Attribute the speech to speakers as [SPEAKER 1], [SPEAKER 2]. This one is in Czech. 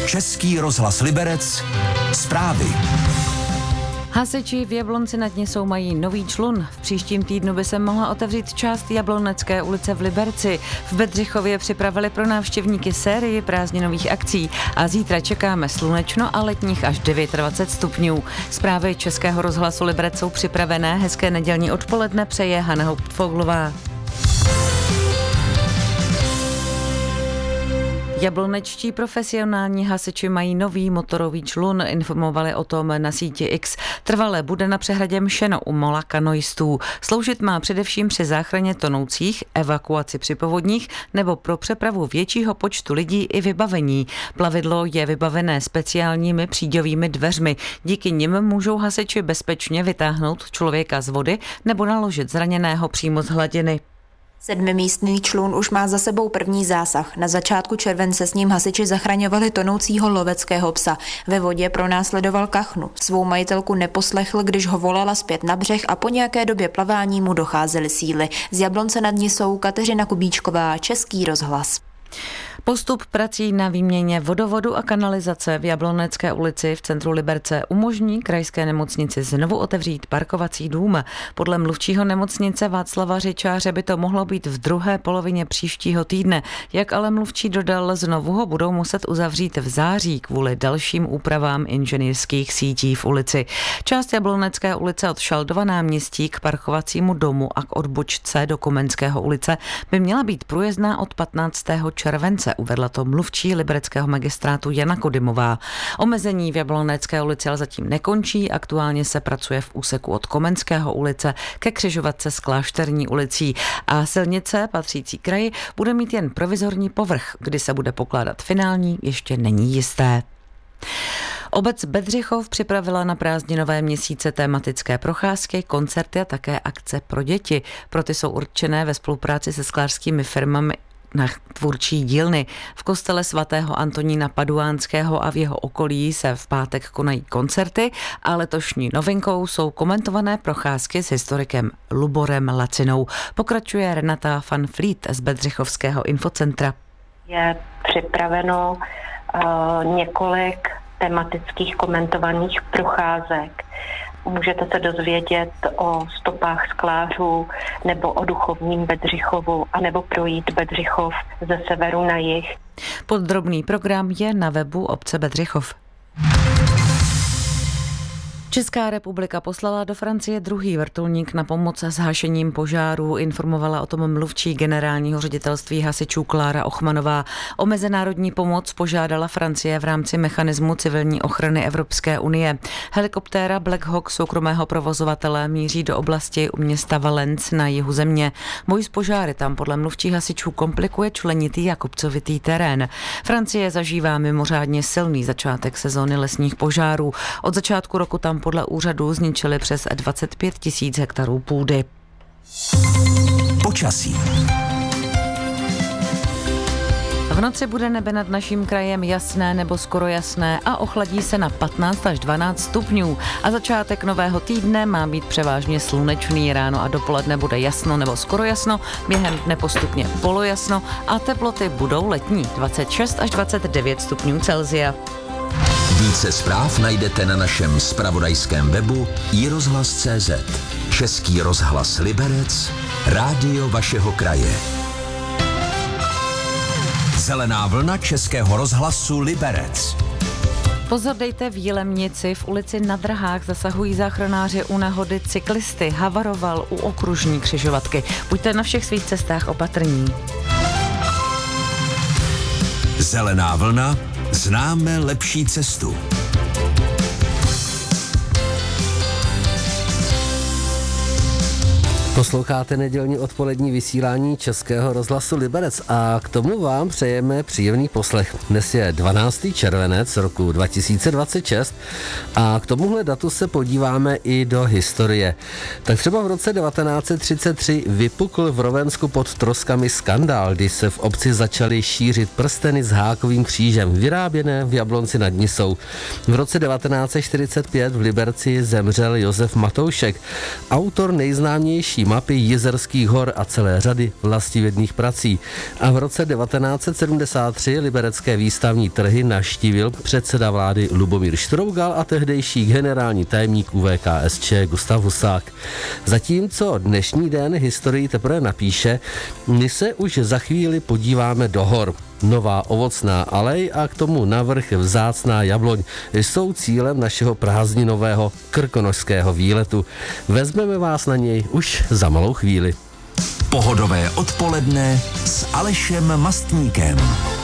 [SPEAKER 1] Český rozhlas Liberec. Zprávy.
[SPEAKER 2] Hasiči v Jablonci nad Nisou mají nový člun. V příštím týdnu by se mohla otevřít část Jablonecké ulice v Liberci. V Bedřichově připravili pro návštěvníky sérii prázdninových akcí a zítra čekáme slunečno a letních až 29 stupňů. Zprávy Českého rozhlasu Liberec jsou připravené. Hezké nedělní odpoledne přeje Hana Hauptfoglová. Jablonečtí profesionální hasiči mají nový motorový člun, informovali o tom na síti X. Trvale bude na přehradě Mšeno u mola kanoistů. Sloužit má především při záchraně tonoucích, evakuaci při povodních nebo pro přepravu většího počtu lidí i vybavení. Plavidlo je vybavené speciálními příďovými dveřmi. Díky nim můžou hasiči bezpečně vytáhnout člověka z vody nebo naložit zraněného přímo z hladiny.
[SPEAKER 3] 7místný člun už má za sebou první zásah. Na začátku července s ním hasiči zachraňovali tonoucího loveckého psa. Ve vodě pronásledoval kachnu. Svou majitelku neposlechl, když ho volala zpět na břeh a po nějaké době plavání mu docházely síly. Z Jablonce nad Nisou Kateřina Kubíčková, Český rozhlas.
[SPEAKER 2] Postup prací na výměně vodovodu a kanalizace v Jablonecké ulici v centru Liberce umožní krajské nemocnici znovu otevřít parkovací dům. Podle mluvčího nemocnice Václava Řičáře by to mohlo být v druhé polovině příštího týdne. Jak ale mluvčí dodal, znovu ho budou muset uzavřít v září kvůli dalším úpravám inženýrských sítí v ulici. Část Jablonecké ulice od Šaldova náměstí k parkovacímu domu a k odbočce do Komenského ulice by měla být průjezdná od 15. července. Uvedla to mluvčí libereckého magistrátu Jana Kodymová. Omezení v Jablonecké ulici ale zatím nekončí. Aktuálně se pracuje v úseku od Komenského ulice ke křižovatce s Klášterní ulicí a silnice patřící kraji bude mít jen provizorní povrch. Kdy se bude pokládat finální, ještě není jisté. Obec Bedřichov připravila na prázdninové měsíce tematické procházky, koncerty a také akce pro děti. Pro ty jsou určené ve spolupráci se sklářskými firmami na tvůrčí dílny. V kostele svatého Antonína Paduánského a v jeho okolí se v pátek konají koncerty a letošní novinkou jsou komentované procházky s historikem Luborem Lacinou. Pokračuje Renata van Vliet z Bedřichovského infocentra.
[SPEAKER 4] Je připraveno několik tematických komentovaných procházek. Můžete se dozvědět o stopách sklářů nebo o duchovním Bedřichovu a nebo projít Bedřichov ze severu na jih.
[SPEAKER 2] Podrobný program je na webu obce Bedřichov. Česká republika poslala do Francie druhý vrtulník na pomoc s hašením požárů, informovala o tom mluvčí generálního ředitelství hasičů Klára Ochmanová. O mezinárodní pomoc požádala Francie v rámci mechanismu civilní ochrany Evropské unie. Helikoptéra Black Hawk soukromého provozovatele míří do oblasti u města Valence na jihu země. Boj s požáry tam podle mluvčí hasičů komplikuje členitý a kopcovitý terén. Francie zažívá mimořádně silný začátek sezóny lesních požárů. Od začátku roku tam podle úřadu zničili přes 25 000 hektarů půdy.
[SPEAKER 1] Počasí.
[SPEAKER 2] V noci bude nebe nad naším krajem jasné nebo skoro jasné a ochladí se na 15 až 12 stupňů. A začátek nového týdne má být převážně slunečný. Ráno a dopoledne bude jasno nebo skoro jasno, během dne postupně polojasno a teploty budou letní 26 až 29 stupňů Celsia.
[SPEAKER 1] Více zpráv najdete na našem zpravodajském webu iRozhlas.cz. Český rozhlas Liberec, rádio vašeho kraje. Zelená vlna Českého rozhlasu Liberec.
[SPEAKER 2] Pozor dejte v Jilemnici, v ulici Na Drahách zasahují záchranáři u nehody cyklisty. Havaroval u okružní křižovatky. Buďte na všech svých cestách opatrní.
[SPEAKER 1] Zelená vlna, známe lepší cestu.
[SPEAKER 5] Posloucháte nedělní odpolední vysílání Českého rozhlasu Liberec a k tomu vám přejeme příjemný poslech. Dnes je 12. červenec roku 2026 a k tomuhle datu se podíváme i do historie. Tak třeba v roce 1933 vypukl v Rovensku pod Troskami skandál, kdy se v obci začaly šířit prsteny s hákovým křížem, vyráběné v Jablonci nad Nisou. V roce 1945 v Liberci zemřel Josef Matoušek, autor nejznámější mapy Jizerských hor a celé řady vlastivědných prací. A v roce 1973 liberecké výstavní trhy navštívil předseda vlády Lubomír Štrougal a tehdejší generální tajemník ÚVKSČ Gustav Husák. Zatímco dnešní den historii teprve napíše, my se už za chvíli podíváme do hor. Nová ovocná alej a k tomu navrch vzácná jabloň jsou cílem našeho prázdninového krkonošského výletu. Vezmeme vás na něj už za malou chvíli.
[SPEAKER 1] Pohodové odpoledne s Alešem Mastníkem.